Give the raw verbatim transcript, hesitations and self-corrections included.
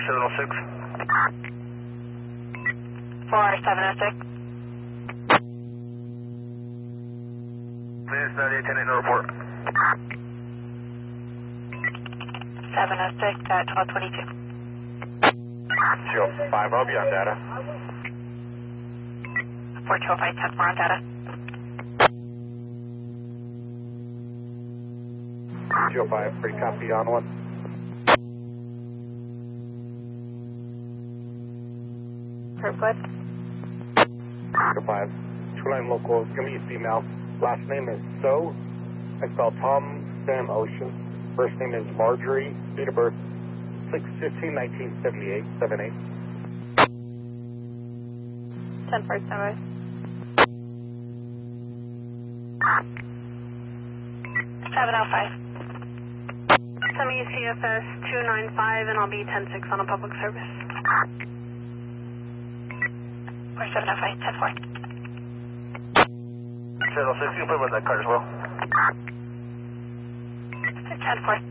seven oh six. four seven oh six. Minus ninety-eight ten eight, no report. seven oh six at twelve twenty-two. two oh five, I'll be on data. four two oh five, ten four on data. two oh five, pretty copy on one. Group good. two oh five, two line local, give me a female. Last name is So. I spell Tom, Sam, Ocean. First name is Marjorie. Date of birth six fifteen nineteen seventy-eight, seven eight. ten four seven. seven oh five. Send me C F S two nine five and I'll be ten six on a public service. four seven oh five, ten four. seven oh six, you can put him in that car as well. ten four.